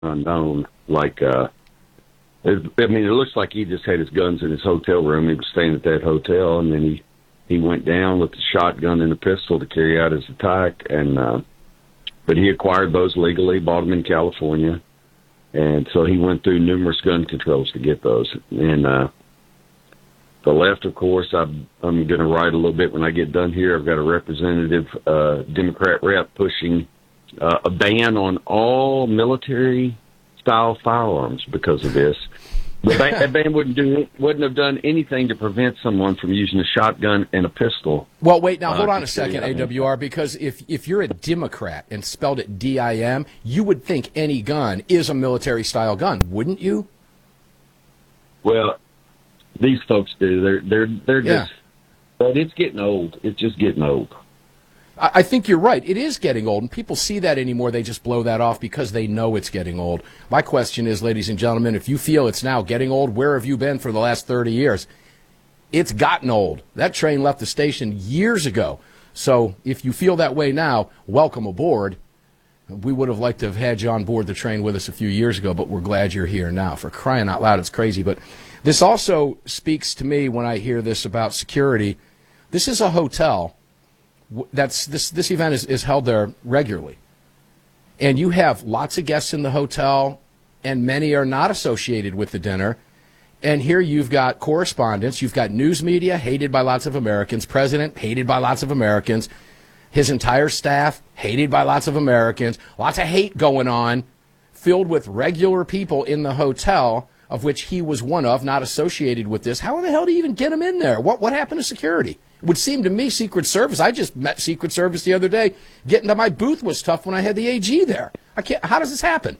unknown. I mean, it looks like he just had his guns in his hotel room. He was staying at that hotel, and then he went down with a shotgun and a pistol to carry out his attack. And but he acquired those legally, bought them in California, and so he went through numerous gun controls to get those. And the left, of course, I'm going to write a little bit when I get done here. I've got a representative, Democrat rep, pushing a ban on all military-style firearms because of this. That ban wouldn't have done anything to prevent someone from using a shotgun and a pistol. Well, wait, now hold on a second, AWR, because if you're a Democrat and spelled it D-I-M, you would think any gun is a military-style gun, wouldn't you? Well, these folks do. They're just. But it's getting old. It's just getting old. I think you're right. It is getting old, and people see that anymore. They just blow that off because they know it's getting old. My question is, ladies and gentlemen, if you feel it's now getting old, where have you been for the last 30 years? It's gotten old. That train left the station years ago. So if you feel that way now, welcome aboard. We would have liked to have had you on board the train with us a few years ago, but we're glad you're here now. For crying out loud, it's crazy. But this also speaks to me when I hear this about security. This is a hotel. This event is held there regularly. And you have lots of guests in the hotel, and many are not associated with the dinner. And here you've got correspondents, you've got news media hated by lots of Americans, president hated by lots of Americans, his entire staff hated by lots of Americans, lots of hate going on, filled with regular people in the hotel, of which he was one of, not associated with this. How in the hell do you even get him in there? What happened to security? It would seem to me Secret Service. I just met Secret Service the other day. Getting to my booth was tough when I had the AG there. How does this happen?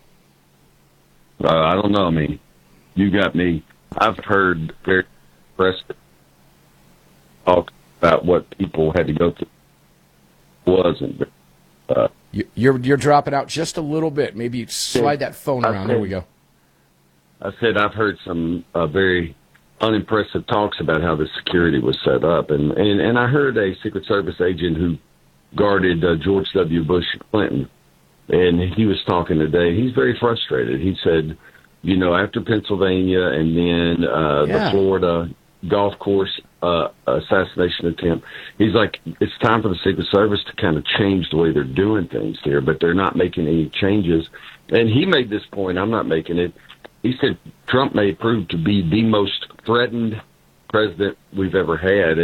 I don't know. I mean, you got me. I've heard very impressive talk about what people had to go through. Wasn't. You're dropping out just a little bit. Maybe slide that phone around. There we go. I said I've heard some very unimpressive talks about how the security was set up. And I heard a Secret Service agent who guarded George W. Bush Clinton, and he was talking today. He's very frustrated. He said, after Pennsylvania and then the Florida golf course assassination attempt, he's like, it's time for the Secret Service to kind of change the way they're doing things here, but they're not making any changes. And he made this point. I'm not making it. He said Trump may prove to be the most threatened president we've ever had.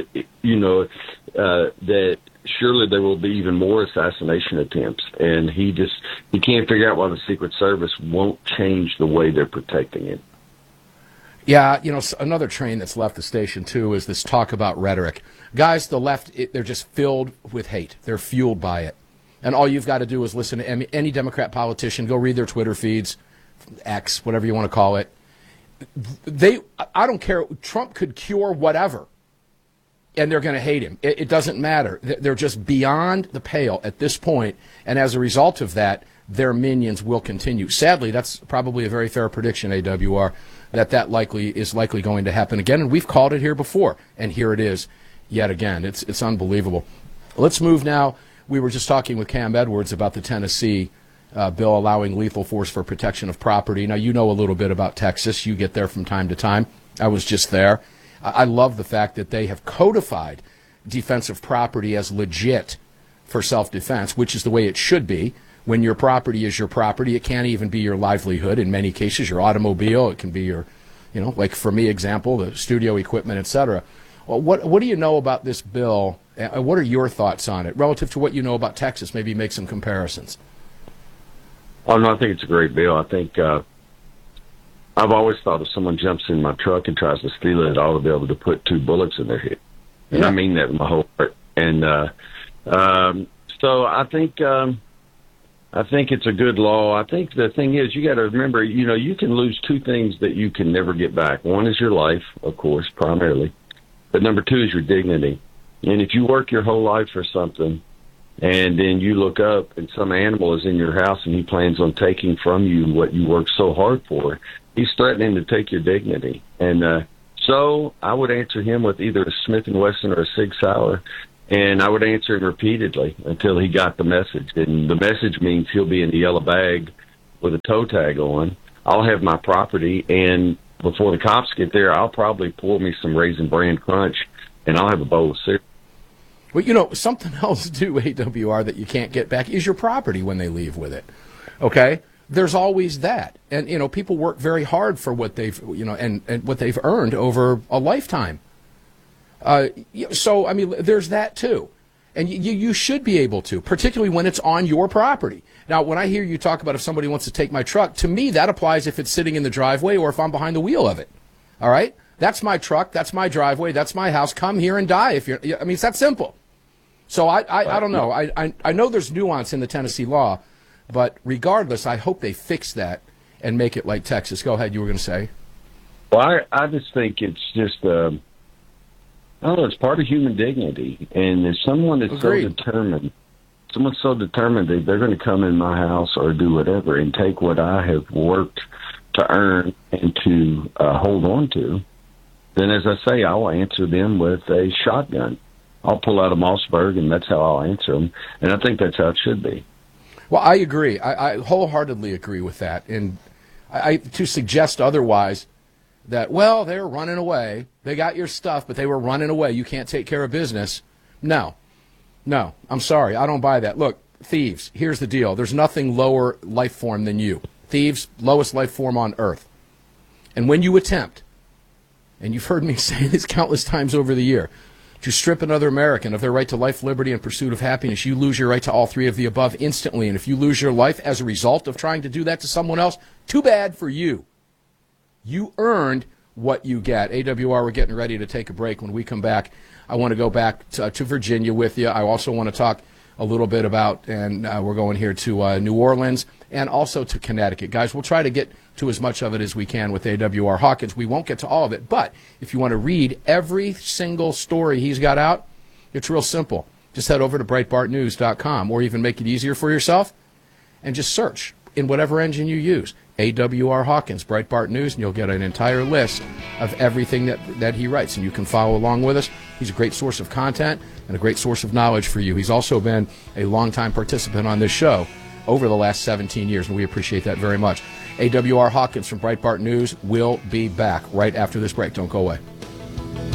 That surely there will be even more assassination attempts. And he can't figure out why the Secret Service won't change the way they're protecting it. Yeah, another train that's left the station, too, is this talk about rhetoric. Guys, the left, they're just filled with hate. They're fueled by it. And all you've got to do is listen to any Democrat politician, go read their Twitter feeds, X, whatever you want to call it. I don't care. Trump could cure whatever, and they're going to hate him. It doesn't matter. They're just beyond the pale at this point, and as a result of that, their minions will continue. Sadly, that's probably a very fair prediction, AWR, that is likely going to happen again, and we've called it here before, and here it is yet again. It's unbelievable. Let's move now. We were just talking with Cam Edwards about the Tennessee bill allowing lethal force for protection of property. Now, you know a little bit about Texas. You get there from time to time. I was just there. I love the fact that they have codified defensive property as legit for self-defense, which is the way it should be. When your property is your property, it can't even be your livelihood. In many cases, your automobile, it can be your, like for me, example, the studio equipment, etc. Well, what do you know about this bill? What are your thoughts on it relative to what you know about Texas? Maybe make some comparisons. Oh, no, I think it's a great bill. I think I've always thought if someone jumps in my truck and tries to steal it, I ought to be able to put 2 bullets in their head. And I mean that with my whole heart. And so I think it's a good law. I think the thing is, you got to remember, you can lose 2 things that you can never get back. One is your life, of course, primarily. But number 2 is your dignity. And if you work your whole life for something, and then you look up and some animal is in your house and he plans on taking from you what you worked so hard for, he's threatening to take your dignity. And so I would answer him with either a Smith & Wesson or a Sig Sauer, and I would answer him repeatedly until he got the message. And the message means he'll be in the yellow bag with a toe tag on. I'll have my property, and before the cops get there, I'll probably pour me some Raisin Bran Crunch, and I'll have a bowl of cereal. Well, you know, something else too, AWR, that you can't get back is your property when they leave with it. Okay? There's always that. And, you know, people work very hard for what they've, you know, and what they've earned over a lifetime. So, I mean, there's that too. And you should be able to, particularly when it's on your property. Now, when I hear you talk about if somebody wants to take my truck, to me that applies if it's sitting in the driveway or if I'm behind the wheel of it. All right? That's my truck. That's my driveway. That's my house. Come here and die. If you're, I mean, it's that simple. So I don't know. I know there's nuance in the Tennessee law, but regardless, I hope they fix that and make it like Texas. Go ahead. You were going to say. Well, I just think it's just, I don't know, it's part of human dignity. And if someone is so determined, someone's so determined that they're going to come in my house or do whatever and take what I have worked to earn and to hold on to, then, as I say, I will answer them with a shotgun. I'll pull out a Mossberg, and that's how I'll answer them. And I think that's how it should be. Well, I agree. I wholeheartedly agree with that. And to suggest otherwise, that, well, they were running away. They got your stuff, but they were running away. You can't take care of business. No. I'm sorry. I don't buy that. Look, thieves, here's the deal. There's nothing lower life form than you. Thieves, lowest life form on earth. And when you attempt, and you've heard me say this countless times over the year, to strip another American of their right to life, liberty, and pursuit of happiness, you lose your right to all three of the above instantly. And if you lose your life as a result of trying to do that to someone else, too bad for you. You earned what you get. AWR, we're getting ready to take a break. When we come back, I want to go back to Virginia with you. I also want to talk a little bit about, and we're going here to New Orleans and also to Connecticut. Guys, we'll try to get to as much of it as we can with AWR Hawkins. We won't get to all of it, but if you want to read every single story he's got out, it's real simple. Just head over to BreitbartNews.com, or even make it easier for yourself and just search in whatever engine you use, AWR Hawkins, Breitbart News, and you'll get an entire list of everything that he writes, and you can follow along with us. He's a great source of content and a great source of knowledge for you. He's also been a longtime participant on this show over the last 17 years, and we appreciate that very much. AWR Hawkins from Breitbart News will be back right after this break. Don't go away.